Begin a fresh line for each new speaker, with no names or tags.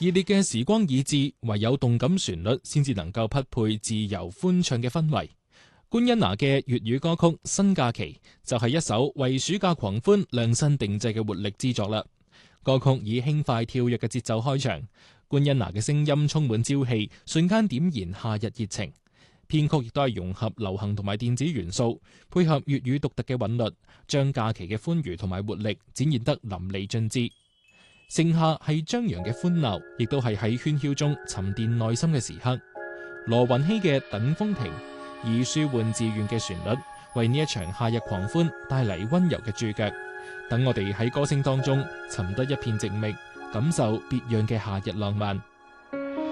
熱烈嘅時光已至，唯有動感旋律先至能夠匹配自由歡暢嘅氛圍。官恩娜嘅粵語歌曲《新假期》就係一首為暑假狂歡量身定製嘅活力之作啦。歌曲以輕快跳躍嘅節奏開場，官恩娜嘅聲音充滿朝氣，瞬間點燃夏日熱情。編曲亦都係融合流行同埋電子元素，配合粵語獨特嘅韻律，將假期嘅歡愉同埋活力展現得淋漓盡致。盛夏係張揚嘅歡鬧，亦都係喺喧囂中沉澱內心嘅時刻。羅雲熙嘅《等風停》以舒緩自願嘅旋律，為呢一場夏日狂歡帶嚟溫柔嘅注腳。等我哋喺歌聲當中尋得一片靜謐，感受別樣嘅夏日浪漫。